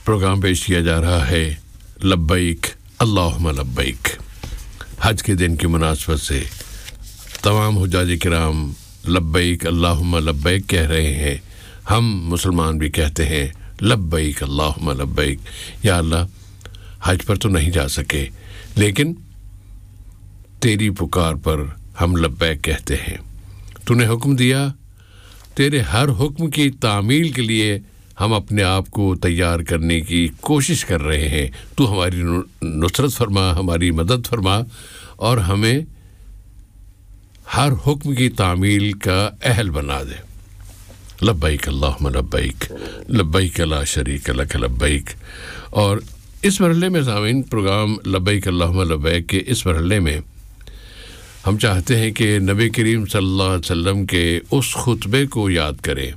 Programme पेश किया जा रहा है लब्बैक अल्लाहुम्मा लब्बैक। हज के दिन की मुनासबत से तमाम हुज्जाज किराम लब्बैक अल्लाहुम्मा लब्बैक कह रहे हैं। हम मुसलमान भी कहते हैं लब्बैक अल्लाहुम्मा लब्बैक। या अल्लाह, हज पर तो नहीं जा सके, लेकिन तेरी पुकार पर हम लब्बैक कहते हैं। तूने हुक्म दिया, तेरे हर हुक्म की तामील के लिए हम अपने आप को तैयार करने की कोशिश कर रहे हैं। तू हमारी नुसरत फरमा, हमारी मदद फरमा और हमें हर हुक्म की तामील का अहल बना दे। लब्बैक अल्लाहुम्मा लब्बैक, लब्बैक ला शरीक लक लब्बैक। और इस मरहले में सामीन, प्रोग्राम लब्बैक अल्लाहुम्मा लब्बैक के इस मरहले में हम चाहते हैं कि नबी करीम सल्लल्लाहु अलैहि वसल्लम के उस खुतबे को याद करें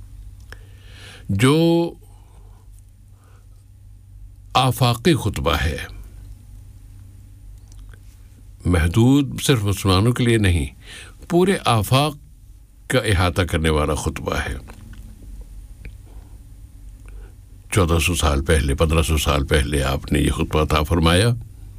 जो आफाकी खुतबा है, महदूद सिर्फ मुसलमानों के लिए नहीं, पूरे आफाक का इहाता करने वाला खुतबा है। 1400 साल पहले, 1500 साल पहले आपने ये खुतबा अता फरमाया,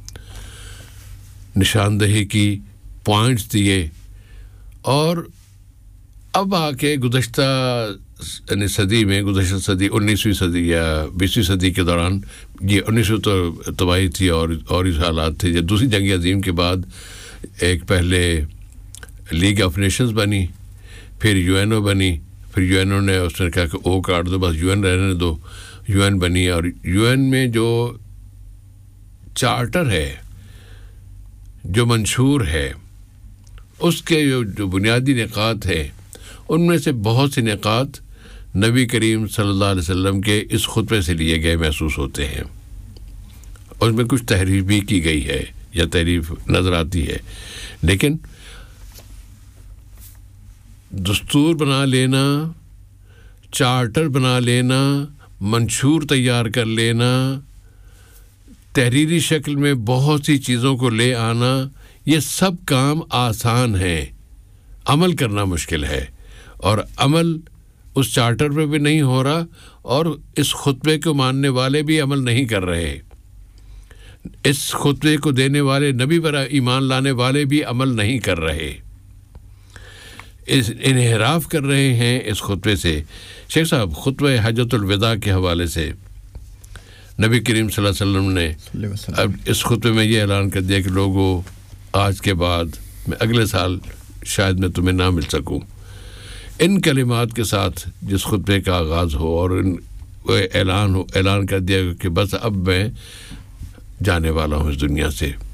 निशानदही की, पॉइंट्स दिए, और अब आके गुज़श्ता सदी में, गुज़श्ता सदी 19वीं सदी या 20वीं सदी के दौरान, ये 1900 तो तबाही थी और इस हालात थे। जब दूसरी जंग अज़ीम के बाद एक पहले लीग ऑफ नेशंस बनी, फिर यूएनओ बनी, फिर यूएनओ ने उसने कहा कि ओ काट दो, बस यूएन रहने दो, यूएन बनी। और यूएन में जो चार्टर है, जो मंशूर है, उसके जो बुनियादी निकात हैं, उनमें से बहुत सी निकात नबी करीम सल्लल्लाहु अलैहि वसल्लम के इस खुतबे से लिए गए महसूस होते हैं। उसमें कुछ तहरीफ भी की गई है या तहरीफ नज़र आती है, लेकिन दस्तूर बना लेना, चार्टर बना लेना, मंशूर तैयार कर लेना, तहरीरी शक्ल में बहुत सी चीज़ों को ले आना, ये सब काम आसान हैं, अमल करना मुश्किल है। और अमल उस चार्टर पे भी नहीं हो रहा, और इस खुतबे को मानने वाले भी अमल नहीं कर रहे। इस खुतबे को देने वाले, नबी पर ईमान लाने वाले भी अमल नहीं कर रहे, इस इन्हिराफ कर रहे हैं इस खुतबे से। शेख साहब, खुतबे हज्जतुल विदा के हवाले से नबी करीम सल्लल्लाहु अलैहि वसल्लम ने अब इस खुतबे में ये ऐलान कर दिया कि लोगों, आज के बाद मैं अगले साल शायद मैं तुम्हें ना मिल सकूं। इन कलिमात के साथ जिस खुतबे का आगाज़ हो और ऐलान कर दिया कि बस अब मैं जाने वाला हूँ इस दुनिया से।